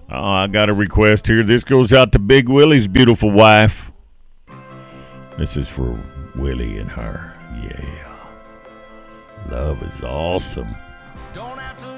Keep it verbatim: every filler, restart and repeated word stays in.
Oh, I got a request here. This goes out to Big Willie's beautiful wife. This is for Willie and her. Yeah. Love is awesome. Don't have to